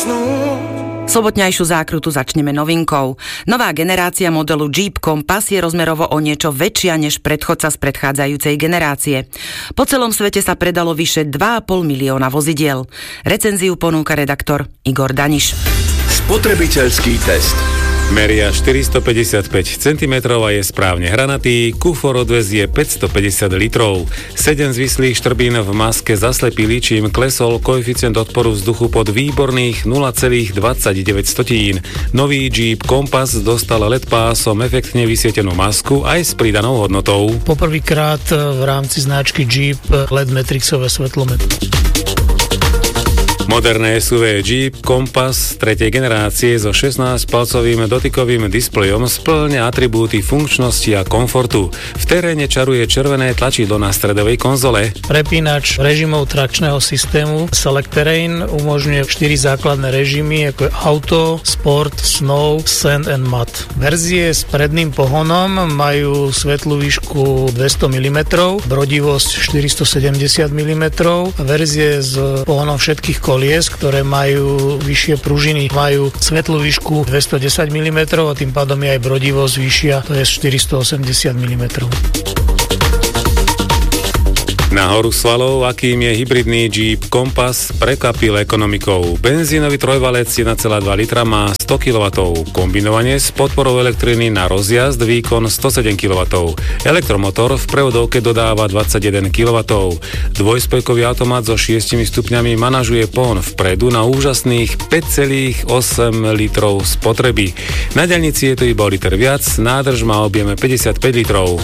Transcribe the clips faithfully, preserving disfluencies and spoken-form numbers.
usnúť. Sobotňajšiu zákrutu začneme novinkou. Nová generácia modelu Jeep Compass je rozmerovo o niečo väčšia než predchodca z predchádzajúcej generácie. Po celom svete sa predalo vyše dva a pol milióna vozidiel. Recenziu ponúka redaktor Igor Daniš. Spotrebiteľský test. Meria štyristopäťdesiatpäť centimetrov a je správne hranatý, kufor odvezie päťstopäťdesiat litrov. Sedem zvislých štrbín v maske zaslepili, čím klesol koeficient odporu vzduchu pod výborných nula celá dvadsaťdeväť. Nový Jeep Compass dostal el é dé pásom, efektne vysvietenú masku aj s pridanou hodnotou. Poprvýkrát v rámci značky Jeep el é dé matrixové svetlomet. Moderné es ú vé Jeep Compass tretej generácie so šestnásťpalcovým dotykovým displejom spĺňa atribúty funkčnosti a komfortu. V teréne čaruje červené tlačidlo na stredovej konzole. Prepínač režimov trakčného systému Select Terrain umožňuje štyri základné režimy, ako je Auto, Sport, Snow, Sand and Mud. Verzie s predným pohonom majú svetlú výšku dvesto milimetrov, brodivosť štyristosedemdesiat milimetrov. Verzie s pohonom všetkých kolies, ktoré majú vyššie pružiny, majú svetlú výšku dvestodesať milimetrov a tým pádom je aj brodivosť vyššia, to je štyristoosemdesiat milimetrov. Nahoru svalov, akým je hybridný Jeep Compass, prekvapil ekonomikou. Benzínový trojvalec jeden celá dva litra má sto kilowattov, kombinovanie s podporou elektriny na rozjazd výkon stosedem kilowattov. Elektromotor v prevodovke dodáva dvadsaťjeden kilowattov. Dvojspojkový automat so šiestimi stupňami manažuje pohon vpredu na úžasných päť celá osem litrov spotreby. Na diaľnici je to iba liter viac, nádrž má objem päťdesiatpäť litrov.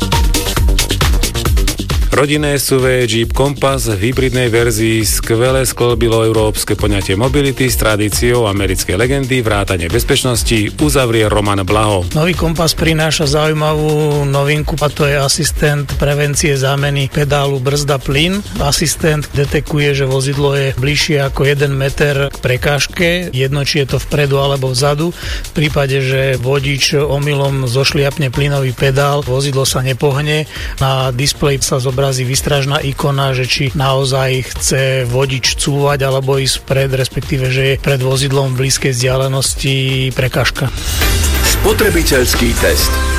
Rodinné es ú vé Jeep Compass v hybridnej verzii skvele sklbilo európske poňatie mobility s tradíciou americkej legendy, vrátane bezpečnosti, uzavrie Roman Blaho. Nový Compass prináša zaujímavú novinku, a to je asistent prevencie zámeny pedálu brzda plyn. Asistent detekuje, že vozidlo je bližšie ako jeden meter k prekážke, jedno či je to vpredu alebo vzadu. V prípade, že vodič omylom zošliapne plynový pedál, vozidlo sa nepohne, na displeji sa zobrazí zobrazí výstražná ikona, že či naozaj chce vodič cúvať alebo ísť vpred, respektíve, že je pred vozidlom v blízkej vzdialenosti prekážka. Spotrebiteľský test.